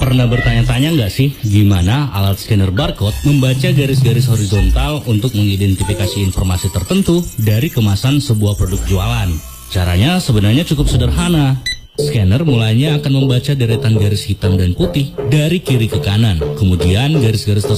Pernah bertanya-tanya nggak sih gimana alat scanner barcode membaca garis-garis horizontal untuk mengidentifikasi informasi tertentu dari kemasan sebuah produk jualan? Caranya sebenarnya cukup sederhana. Scanner mulanya akan membaca deretan garis hitam dan putih dari kiri ke kanan. Kemudian garis-garis tersebut